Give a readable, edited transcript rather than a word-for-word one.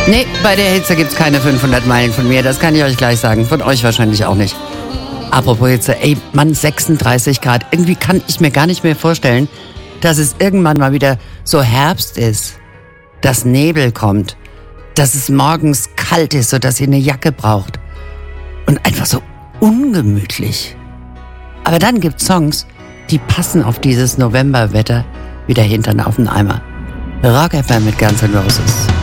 Nee, bei der Hitze gibt's keine 500 Meilen von mir, das kann ich euch gleich sagen. Von euch wahrscheinlich auch nicht. Apropos Hitze, ey, Mann, 36 Grad. Irgendwie kann ich mir gar nicht mehr vorstellen, dass es irgendwann mal wieder so Herbst ist. Dass Nebel kommt. Dass es morgens kalt ist, sodass ihr eine Jacke braucht. Und einfach so ungemütlich. Aber dann gibt's Songs, die passen auf dieses Novemberwetter wie der Hintern auf den Eimer. Rock FM mit Guns N' Roses.